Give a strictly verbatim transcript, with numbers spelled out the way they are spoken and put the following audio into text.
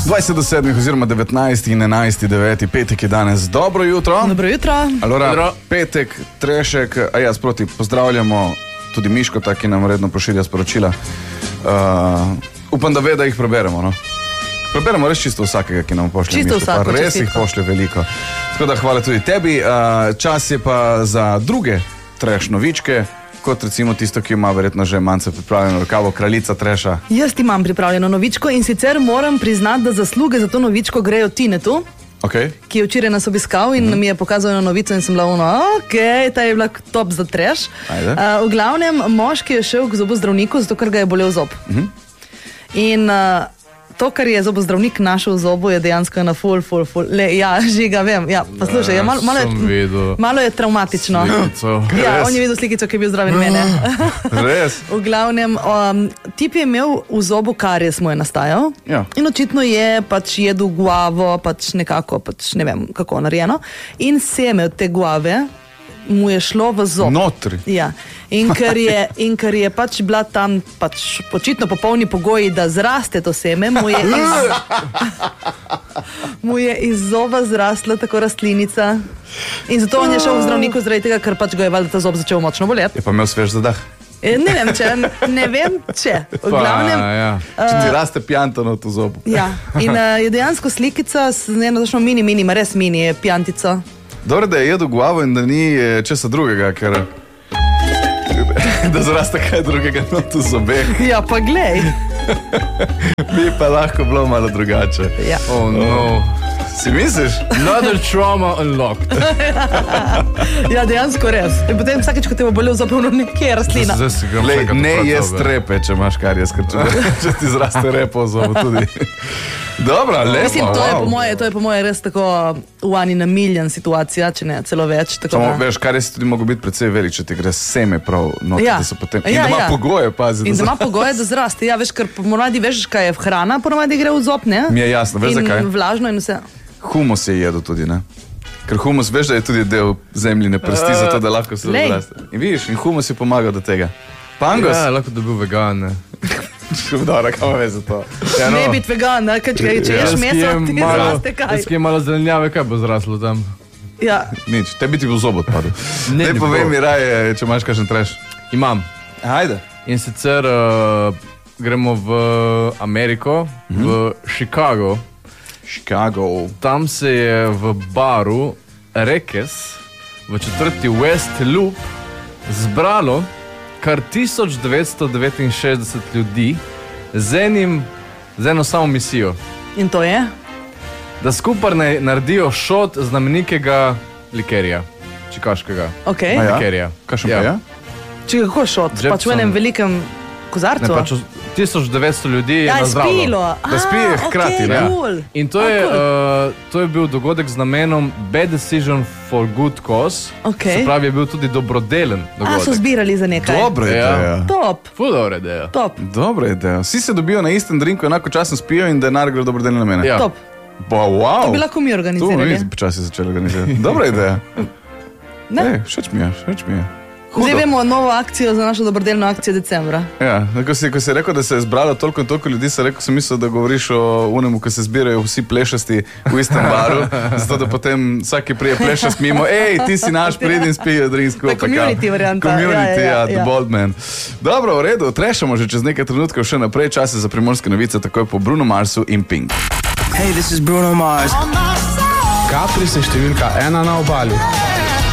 dvajset do sedmih oziroma devetnajst in enajst deveti petek je danes. Dobro jutro. Dobro jutro. Alora, Dobro. petek, trešek, a ja, sproti pozdravljamo tudi Miško, ki nam redno pošilja sporočila. Uh, upam, da ve, da jih preberemo, no? Preberemo res čisto vsakega, ki nam pošlje. Čisto Miško, vsako, pa res čestitko. jih pošlje veliko. Tako da hvala tudi tebi. Uh, čas je pa za druge treš novičke, kot recimo tisto, ki ima verjetno že manjce pripravljeno kavo, kraljica treša. Jaz imam pripravljeno novičko in sicer moram priznati, da zasluge za to novičko grejo Tinetu, Okay. ki je včeraj nas obiskal in mm. mi je pokazal eno novico in sem bila ono, ok, ta je bila top za treš. Ajde. Uh, v glavnem, moški je šel k zobozdravniku, zato ker ga je bolel zob. Mhm. In uh, to, kar je zobozdravnik našel v zobu, je dejansko ena ful, ful, ful. Le, ja, žiga, vem. Ja, poslušaj, ja, malo, malo, je, malo je traumatično. Slikico. Ja, Res? on je videl slikico, ki je bil zraven mene. Res? V glavnem, um, tip je imel v zobu karies, mu je nastajal. Ja. In očitno je pač jedel guavo, pač nekako, pač ne vem kako narejeno. In seme od te guave mu je šlo v zob. Notri. Ja. In ker je, in ker je pač bila tam pač očitno popolni pogoji, da zraste to seme, mu je iz, mu je iz zoba zrasla tako rastlinica. In zato on je šel v zdravniku zaradi tega, ker pač ga je valjda ta zob začel močno boleti. Je pa imel svež zadah. E, Ne vem, če, ne vem, če. V glavnem, Pa, ja. Če ti raste pijanto v zobu. ja. In uh, je dejansko slikica s eno točno mini, mini, ma res mini je pijantico. Dobro, da je jedel guavo in da ni eh, česa drugega, ker da zraste kaj drugega not v zobeh. Ja, pa glej. Bi pa lahko bilo malo drugače. Ja. Oh no. Si misliš? Another trauma unlocked. Ja, dejansko res. In potem vsakeč, ko te bo bolel zob, ono nekje je rastlina. Zdaj si ga Lej, vsega ne tako je zobe. strepe, če imaš karies, ker če, če ti zraste repo v zobu tudi. Dobro, lepo, Mislim, to je, po wow. moje, to je po moje res tako one in a million situacija, če ne celo več. Tako Samo da. veš, karies tudi mogo biti precej velik, če ti gre seme prav noter, Ja. da so potem... In Ja, da ima ja. pogoje, pazi. In da za- ima pogoje, da zraste. Ja, veš, ker ponovadi veš, kaj je hrana, ponovadi gre v zob, ne? Mi je jasno, veš in zakaj? vlažno in vse. Humus je jedel tudi, ne? Ker humus, veš, da je tudi del zemljine prsti, uh, zato da lahko se lej. zraste. In vidiš, in humus je pomagal do tega. Pangos? Ja, lahko da bil vegan, ne. Dobro, kaj ima veze to? Ja, Ne biti vegan, ne? Ker če, če ješ Jaz, ki meso, jem ti malo- zraste kaj. Jaz, ki je malo zelenjave, kaj bo zraslo tam? Ja. Nič, tebi ti bo zob odpadel. Ne, Daj ne povej bo. mi raje, če imaš kakšen treš. Imam. Ajde. In sicer uh, gremo v Ameriko, Mhm. v Chicago. Chicago. Tam se je v baru Rekes v četrti West Loop zbralo kar tisoč devetsto devetinšestdeset ljudi z, enim, z eno samo misijo, In to je? da skupaj naj naredijo šot znamenitega likerja, čikaškega Okay. A ja? likerja. Kakšen pa je? Če kako šot? Jepson. Pač v enem velikem Ne, kozarcu? pač tisoč devetsto ljudi je Ja, na je zdravilo. spilo. Da spije hkrati, okay, ne? cool. In to A, je, cool. uh, to je bil dogodek z namenom Bad Decision for Good Cause. Okej. Se pravi, je bil tudi dobrodelen A, dogodek. so zbirali za nekaj. Dobra Ja. ideja. Top, Ful dobra ideja. top, Dobra ideja. Vsi se dobijo na istem drinku, enako časno spijo in denar gre v dobrodelne namene. Ja. top. Ba, wow. To bi lahko mi Tu organizirali. mi počasi začeli organizirati. Dobra ideja. Ne? Ej, všeč mi je, všeč mi je. Zdaj Hudo. vemo novo akcijo za našo dobrodelno akcijo decembra. Ja, ko si, ko si rekel, da se je zbralo toliko in toliko ljudi, sem rekel, sem mislil, da govoriš o unemu, ko se zbirajo vsi plešasti v istem baru, zato da potem vsaki prije plešast mimo, ej, ti si naš, pridi in spij drink skupaj. To je community varianta. Community, Ja, ja, ja, ja, the ja. bold man. Dobro, v redu, trešamo že čez nekaj trenutkov še naprej, čase za Primorske novice, takoj po Bruno Marsu in Pink. Hey, this is Bruno Mars. Capri se številka ena na obali.